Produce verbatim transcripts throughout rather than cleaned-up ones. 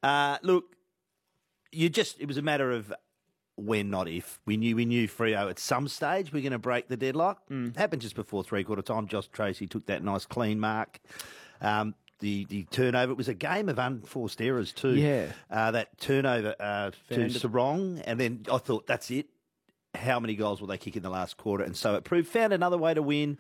Uh, look, you just it was a matter of when, not if. We knew we knew Freo at some stage we're going to break the deadlock. Mm. Happened just before three-quarter time. Josh Tracy took that nice clean mark. Um, the, the turnover, it was a game of unforced errors too. Yeah. Uh, that turnover uh, to Sarong, and then I thought, that's it. How many goals will they kick in the last quarter? And so it proved, found another way to win.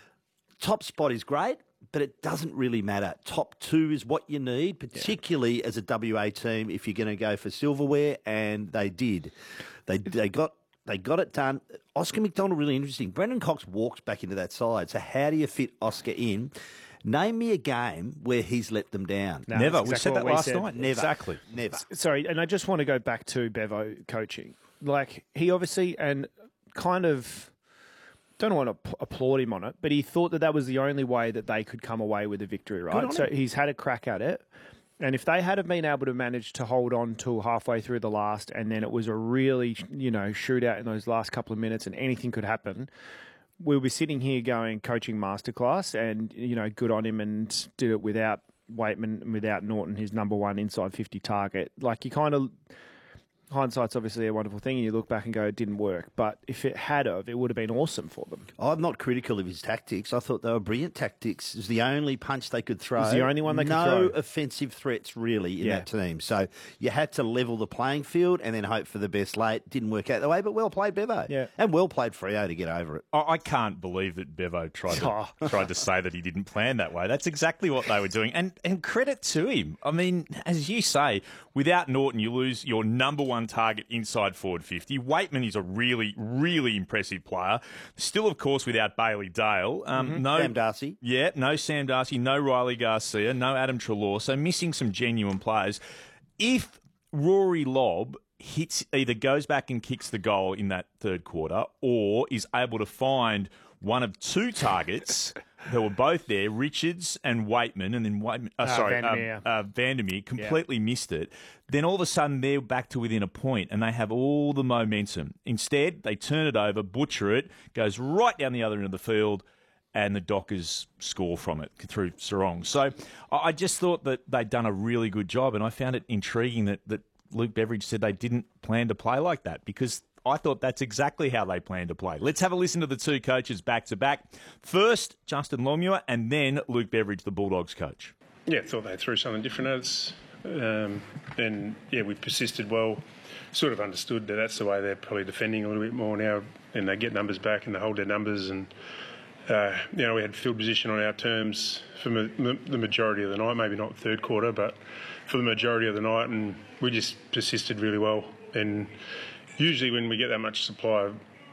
Top spot is great, but it doesn't really matter. Top two is what you need, particularly yeah. as a W A team if you're going to go for silverware, and they did. They they got they got it done. Oscar McDonald, really interesting. Brendan Cox walked back into that side. So how do you fit Oscar in? Name me a game where he's let them down. No, Never. Exactly we said that we last said. night. Never. Exactly. Never. Sorry, and I just want to go back to Bevo coaching. Like, he obviously, and kind of... don't want to applaud him on it, but he thought that that was the only way that they could come away with a victory, right? So he's had a crack at it. And if they had been able to manage to hold on till halfway through the last, and then it was a really, you know, shootout in those last couple of minutes and anything could happen, we'll be sitting here going coaching masterclass, and, you know, good on him, and did it without Waitman and without Norton, his number one inside fifty target. Like, you kind of... hindsight's obviously a wonderful thing, and you look back and go, it didn't work. But if it had of, it would have been awesome for them. I'm not critical of his tactics. I thought they were brilliant tactics. It was the only punch they could throw. It was the only one they could no throw. No offensive threats, really, in yeah. that team. So you had to level the playing field and then hope for the best late. Didn't work out that way, but well played, Bevo. Yeah. And well played Freo to get over it. I can't believe that Bevo tried to, tried to say that he didn't plan that way. That's exactly what they were doing. And, and credit to him. I mean, as you say, without Norton, you lose your number one target inside forward fifty. Waitman is a really, really impressive player. Still, of course, without Bailey Dale. Um, mm-hmm. no Sam Darcy. Yeah, no Sam Darcy, no Riley Garcia, no Adam Treloar. So missing some genuine players. If Rory Lobb hits, either goes back and kicks the goal in that third quarter, or is able to find one of two targets that were both there, Richards and Waitman, and then Waitman, uh, uh, sorry, Vandermeer, um, uh, Vandermeer completely yeah. missed it. Then all of a sudden they're back to within a point, and they have all the momentum. Instead, they turn it over, butcher it, goes right down the other end of the field, and the Dockers score from it through Sarong. So I just thought that they'd done a really good job, and I found it intriguing that, that Luke Beveridge said they didn't plan to play like that, because I thought that's exactly how they planned to play. Let's have a listen to the two coaches back-to-back. First, Justin Longmuir, and then Luke Beveridge, the Bulldogs coach. Yeah, I thought they threw something different at us. Um, and, yeah, we persisted well. Sort of understood that that's the way they're probably defending a little bit more now, and they get numbers back and they hold their numbers. And, uh, you know, we had field position on our terms for ma- the majority of the night, maybe not third quarter, but for the majority of the night, and we just persisted really well. And usually when we get that much supply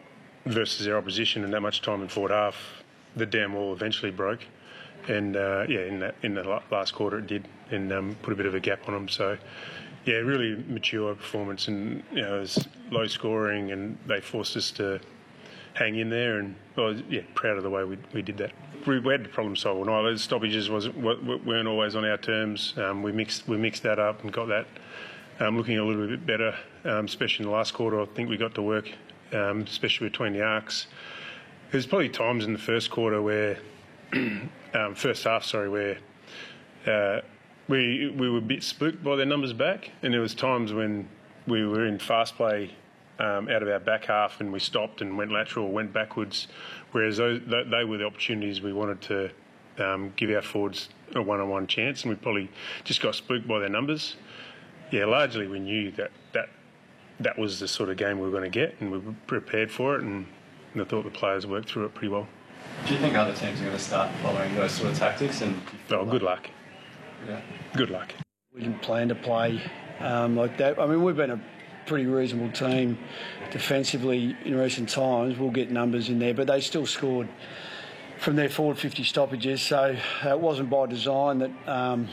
versus our opposition and that much time in forward half, the dam wall eventually broke. And, uh, yeah, in that in the last quarter it did, and um, put a bit of a gap on them. So, yeah, really mature performance, and, you know, it was low scoring, and they forced us to hang in there, and, well, yeah, proud of the way we we did that. We, we had to problem solve all night. Those stoppages wasn't, weren't always on our terms. Um, we mixed we mixed that up and got that um, looking a little bit better, um, especially in the last quarter. I think we got to work, um, especially between the arcs. There's probably times in the first quarter where, um, first half, sorry, where uh, we we were a bit spooked by their numbers back, and there was times when we were in fast play um, out of our back half, and we stopped and went lateral, went backwards, whereas those, they were the opportunities we wanted to um, give our forwards a one-on-one chance, and we probably just got spooked by their numbers. Yeah, largely we knew that that, that was the sort of game we were going to get, and we were prepared for it, and, and I thought the players worked through it pretty well. Do you think other teams are going to start following those sort of tactics? And oh, good luck. Yeah. Good luck. We didn't plan to play um, like that. I mean, we've been a pretty reasonable team defensively in recent times. We'll get numbers in there, but they still scored from their forward fifty stoppages, so uh, it wasn't by design that um,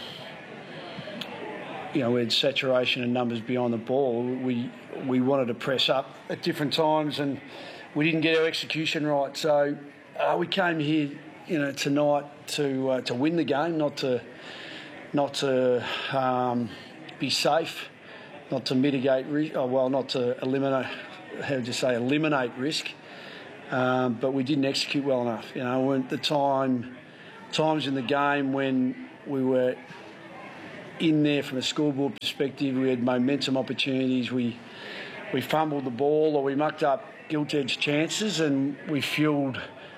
you know we had saturation and numbers beyond the ball. We we wanted to press up at different times, and we didn't get our execution right. So uh, we came here, you know, tonight to uh, to win the game, not to not to um, be safe, not to mitigate risk. Oh, well, not to eliminate. How would you say eliminate risk? Um, but we didn't execute well enough. You know, when the time, times in the game when we were in there from a scoreboard perspective. We had momentum opportunities. We we fumbled the ball or we mucked up gilt-edged chances, and we fueled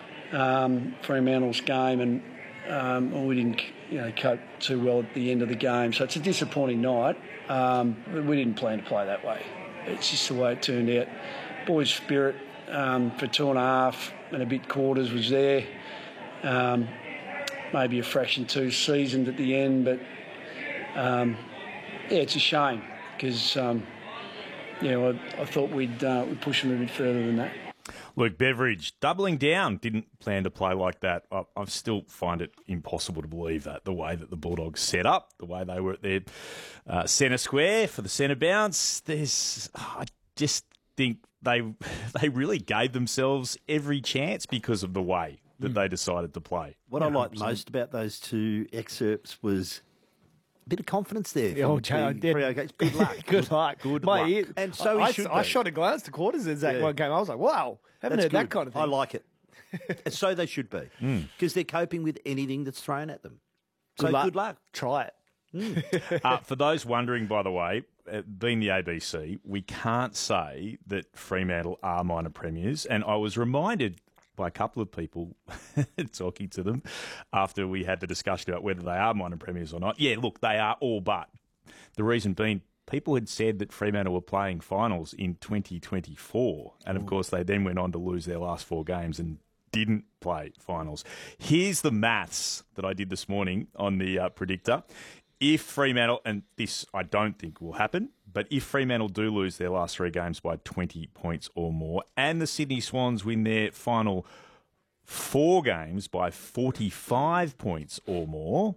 um, Fremantle's game, and um, or we didn't you know cope too well at the end of the game. So it's a disappointing night. Um, we didn't plan to play that way. It's just the way it turned out. Boys' spirit um, for two and a half and a bit quarters was there. Um, maybe a fraction too seasoned at the end, but um, yeah, it's a shame because um, you know I, I thought we'd uh, we'd push them a bit further than that. Luke Beveridge, doubling down, didn't plan to play like that. I, I still find it impossible to believe that, the way that the Bulldogs set up, the way they were at their uh, centre square for the centre bounce. There's, I just think they they really gave themselves every chance because of the way that mm. they decided to play. What yeah, I liked most about those two excerpts was a bit of confidence there. Oh, Jay, I did. Good luck. Good luck. Good My luck. Ear, and so I, should I, I shot a glance to quarters in that yeah. one game. I was like, wow, haven't that's heard good. that kind of thing. I like it. And so they should be because mm. they're coping with anything that's thrown at them. Good so luck. good luck. Try it. Mm. uh, for those wondering, by the way, uh, being the A B C, we can't say that Fremantle are minor premiers. And I was reminded by a couple of people talking to them after we had the discussion about whether they are minor premiers or not. Yeah, look, they are all but. The reason being, people had said that Fremantle were playing finals in twenty twenty-four. And, of Ooh. course, they then went on to lose their last four games and didn't play finals. Here's the maths that I did this morning on the uh, predictor. If Fremantle, and this I don't think will happen, but if Fremantle do lose their last three games by twenty points or more, and the Sydney Swans win their final four games by forty-five points or more,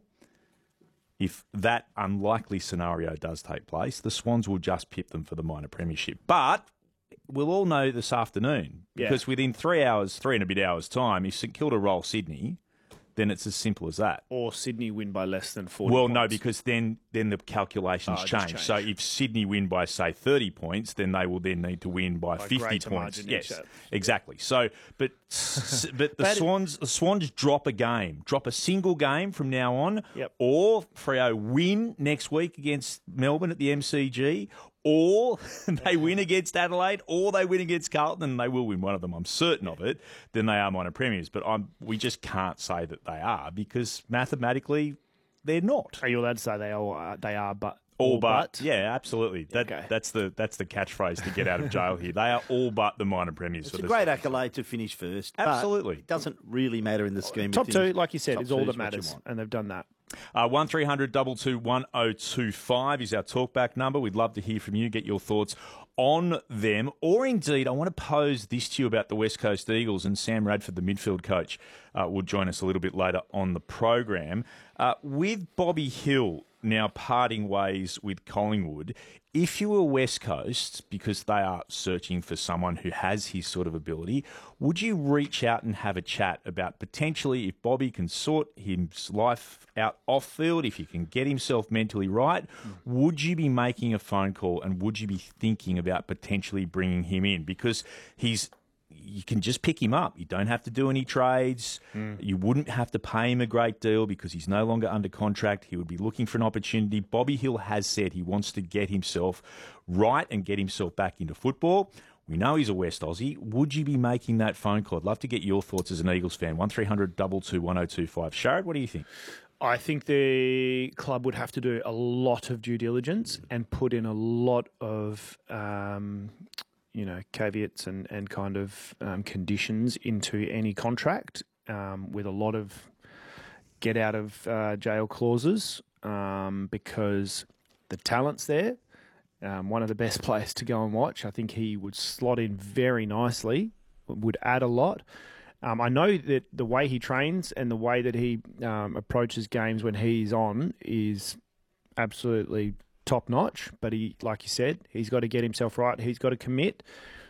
if that unlikely scenario does take place, the Swans will just pip them for the minor premiership. But we'll all know this afternoon, because yeah. within three hours, three and a bit hours' time, if St Kilda roll Sydney, then it's as simple as that. Or Sydney win by less than forty Well, points. no, because then, then the calculations oh, change. change. So if Sydney win by, say, thirty points, then they will then need to win by, by fifty points. Yes, exactly. So, but but the but Swans the Swans drop a game, drop a single game from now on, yep. or Freo win next week against Melbourne at the M C G, or they win against Adelaide, or they win against Carlton, and they will win one of them, I'm certain of it, then they are minor premiers. But I'm, we just can't say that they are, because mathematically they're not. Are you allowed to say they are, they are but... All, all but? but? Yeah, absolutely. That, okay. That's the that's the catchphrase to get out of jail here. They are all but the minor premiers. It's for a great accolade to finish first. Absolutely. It doesn't really matter in the scheme. Top two, like you said, Top is all that matters, and they've done that. Uh, one three hundred two two one oh two five is our talkback number. We'd love to hear from you, get your thoughts on them. Or indeed, I want to pose this to you about the West Coast Eagles, and Sam Radford, the midfield coach, uh, will join us a little bit later on the program. Uh, with Bobby Hill now parting ways with Collingwood, if you were West Coast, because they are searching for someone who has his sort of ability, would you reach out and have a chat about potentially, if Bobby can sort his life out off field, if he can get himself mentally right, mm. would you be making a phone call and would you be thinking about potentially bringing him in? Because he's you can just pick him up. You don't have to do any trades. Mm. You wouldn't have to pay him a great deal because he's no longer under contract. He would be looking for an opportunity. Bobby Hill has said he wants to get himself right and get himself back into football. We know he's a West Aussie. Would you be making that phone call? I'd love to get your thoughts as an Eagles fan. one three hundred two two one oh two five. Sharad, what do you think? I think the club would have to do a lot of due diligence and put in a lot of... Um, you know, caveats and, and kind of um, conditions into any contract um, with a lot of get out of uh, jail clauses um, because the talent's there. Um, one of the best players to go and watch. I think he would slot in very nicely, would add a lot. Um, I know that the way he trains and the way that he um, approaches games when he's on is absolutely top notch, but he, like you said, he's got to get himself right. He's got to commit.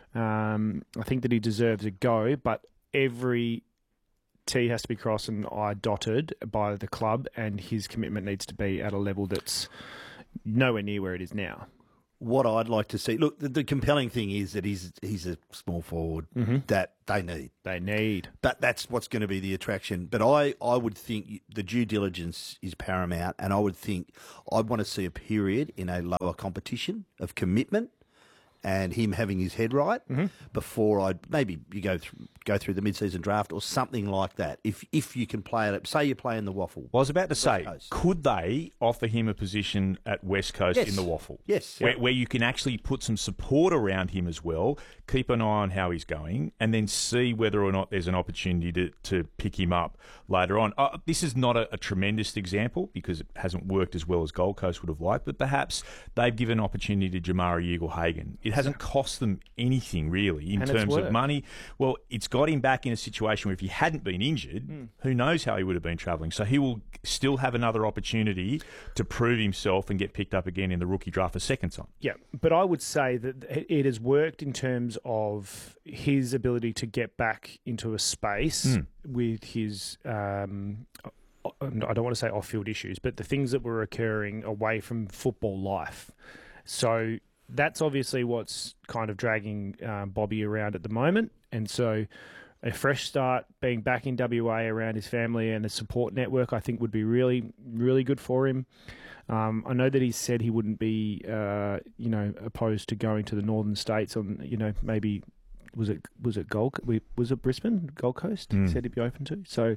Um, I think that he deserves a go, but every T has to be crossed and I dotted by the club, and his commitment needs to be at a level that's nowhere near where it is now. what I'd like to see. Look, the, the compelling thing is that he's he's a small forward mm-hmm. that they need. They need. But that's what's going to be the attraction. But I, I would think the due diligence is paramount, and I would think I'd want to see a period in a lower competition of commitment and him having his head right mm-hmm. before I maybe you go through go through the mid-season draft or something like that. If if you can play it, say you're playing the Waffle. Well, I was about to West say, Coast. Could they offer him a position at West Coast yes. in the Waffle? Yes, where, yeah. where you can actually put some support around him as well, keep an eye on how he's going, and then see whether or not there's an opportunity to, to pick him up later on. Uh, this is not a, a tremendous example because it hasn't worked as well as Gold Coast would have liked, but perhaps they've given opportunity to Jamari Eagle-Hagan. It hasn't cost them anything really in and terms of money. Well, it's got him back in a situation where if he hadn't been injured, mm. who knows how he would have been travelling. So he will still have another opportunity to prove himself and get picked up again in the rookie draft a second time. Yeah, but I would say that it has worked in terms of his ability to get back into a space mm. with his, um, I don't want to say off-field issues, but the things that were occurring away from football life. So that's obviously what's kind of dragging um, Bobby around at the moment. And so a fresh start, being back in W A around his family and a support network, I think would be really, really good for him. Um, I know that he said he wouldn't be, uh, you know, opposed to going to the northern states on, you know, maybe was it was it Gold was it Brisbane, Gold Coast? Mm. He said he'd be open to. So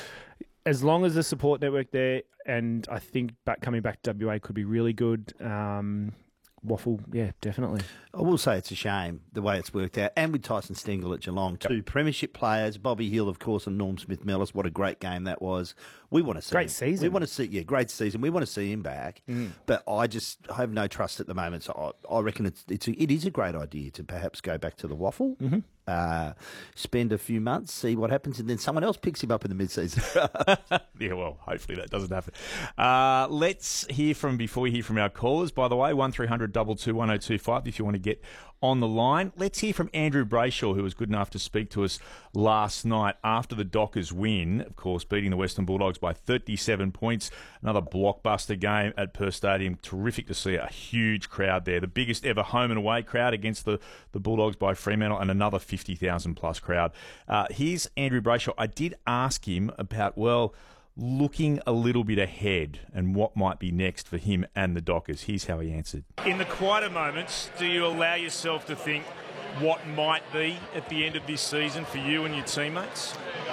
as long as the support network there, and I think back coming back to W A could be really good. Um, Waffle, yeah, definitely. I will say it's a shame the way it's worked out. And with Tyson Stengel at Geelong, two premiership players, Bobby Hill, of course, and Norm Smith-Mellis. What a great game that was. We want to see Great him. season. We want to see, yeah, great season. We want to see him back. Mm. But I just have no trust at the moment. So I, I reckon it's, it's a, it is a great idea to perhaps go back to the Waffle, mm-hmm. uh, spend a few months, see what happens, and then someone else picks him up in the mid-season. Yeah, well, hopefully that doesn't happen. Uh, let's hear from, before we hear from our callers, by the way, one three hundred two two one oh two five if you want to get on the line. Let's hear from Andrew Brayshaw, who was good enough to speak to us last night after the Dockers win, of course, beating the Western Bulldogs by thirty-seven points. Another blockbuster game at Perth Stadium. Terrific to see a huge crowd there. The biggest ever home and away crowd against the, the Bulldogs by Fremantle, and another fifty thousand plus crowd. Uh, here's Andrew Brayshaw. I did ask him about, well, looking a little bit ahead and what might be next for him and the Dockers. Here's how he answered. In the quieter moments, do you allow yourself to think what might be at the end of this season for you and your teammates?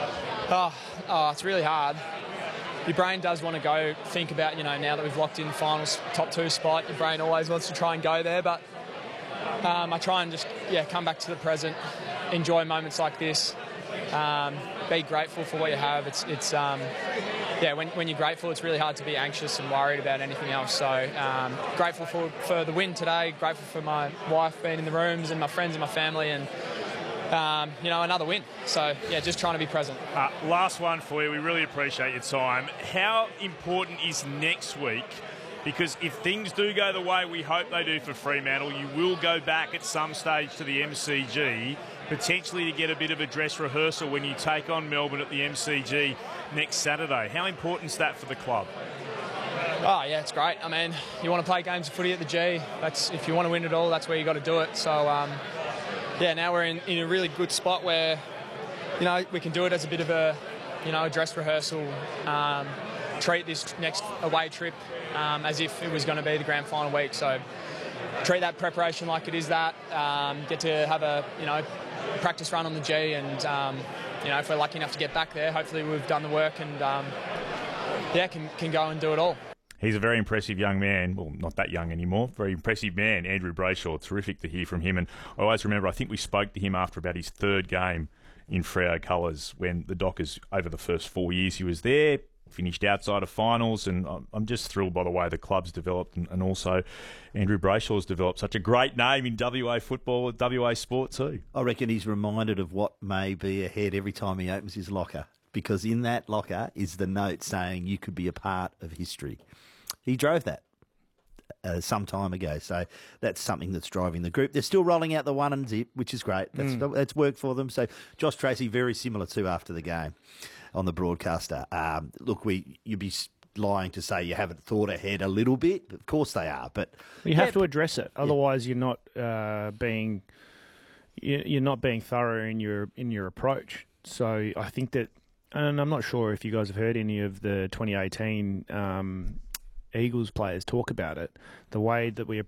Oh, oh it's really hard. Your brain does want to go think about, you know, now that we've locked in finals, top two spot, your brain always wants to try and go there. But um, I try and just, yeah, come back to the present, enjoy moments like this. Um, be grateful for what you have. It's, it's um, yeah, when, when you're grateful, it's really hard to be anxious and worried about anything else. So um, grateful for, for the win today, grateful for my wife being in the rooms and my friends and my family, and, um, you know, another win. So, yeah, just trying to be present. Uh, last one for you. We really appreciate your time. How important is next week? Because if things do go the way we hope they do for Fremantle, you will go back at some stage to the M C G, potentially to get a bit of a dress rehearsal when you take on Melbourne at the M C G next Saturday. How important is that for the club? Oh, yeah, it's great. I mean, you want to play games of footy at the G. That's, if you want to win it all, that's where you got to do it. So, um, yeah, now we're in, in a really good spot where, you know, we can do it as a bit of a, you know, a dress rehearsal, um, treat this next away trip um, as if it was going to be the grand final week. So treat that preparation like it is that. Um, get to have a, you know, practice run on the G, and, um, you know, if we're lucky enough to get back there, hopefully we've done the work and, um, yeah, can, can go and do it all. He's a very impressive young man. Well, not that young anymore. Very impressive man, Andrew Brayshaw. Terrific to hear from him. And I always remember, I think we spoke to him after about his third game in Freo colours when the Dockers, over the first four years he was there, finished outside of finals, and I'm just thrilled by the way the club's developed, and, and also Andrew Brayshaw's developed such a great name in W A football, W A sport too. I reckon he's reminded of what may be ahead every time he opens his locker, because in that locker is the note saying you could be a part of history. He drove that uh, some time ago, so that's something that's driving the group. They're still rolling out the one and zip, which is great. That's, mm. that's worked for them. So Josh Tracy, very similar to after the game on the broadcaster. Um, look, we you'd be lying to say you haven't thought ahead a little bit. Of course they are, but you have yeah, to address it. Otherwise, you're not uh, being you're not being thorough in your in your approach. So I think that, and I'm not sure if you guys have heard any of the twenty eighteen um, Eagles players talk about it. The way that we